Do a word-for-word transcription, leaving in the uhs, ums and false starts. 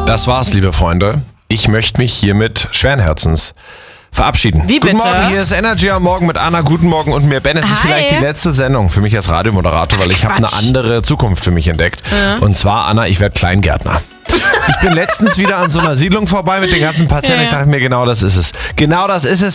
Das war's, liebe Freunde. Ich möchte mich hiermit schweren Herzens verabschieden. Wie bitte? Guten Morgen, hier ist Energy am Morgen mit Anna. Guten Morgen und mir, Ben. Es ist Hi. vielleicht die letzte Sendung für mich als Radiomoderator, weil ich habe eine andere Zukunft für mich entdeckt. Ja. Und zwar, Anna, ich werde Kleingärtner. Ich bin letztens wieder an so einer Siedlung vorbei mit den ganzen Patienten. Ja, ja. Ich dachte mir, genau das ist es. Genau das ist es.